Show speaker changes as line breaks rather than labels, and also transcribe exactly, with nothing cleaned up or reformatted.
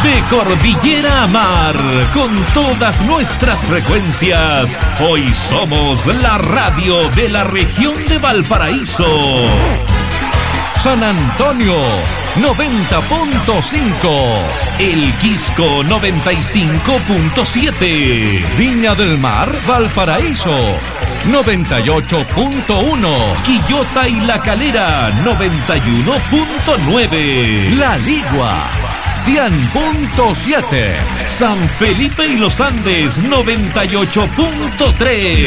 De cordillera a mar, con todas nuestras frecuencias, hoy somos la radio de la región de Valparaíso. San Antonio, noventa punto cinco. El Quisco, noventa y cinco punto siete. Viña del Mar, Valparaíso, noventa y ocho punto uno. Quillota y La Calera, noventa y uno punto nueve. La Ligua, cien punto siete. San Felipe y Los Andes, noventa y ocho punto tres.